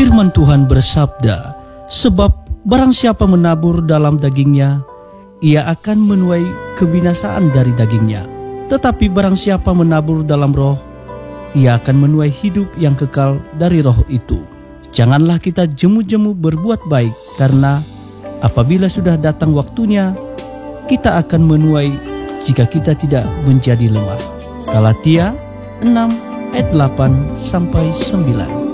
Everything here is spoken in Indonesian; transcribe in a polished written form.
Firman Tuhan bersabda, sebab barang siapa menabur dalam dagingnya, ia akan menuai kebinasaan dari dagingnya. Tetapi barang siapa menabur dalam roh, ia akan menuai hidup yang kekal dari roh itu. Janganlah kita jemu-jemu berbuat baik, karena apabila sudah datang waktunya, kita akan menuai jika kita tidak menjadi lemah. Galatia 6 ayat 8-9.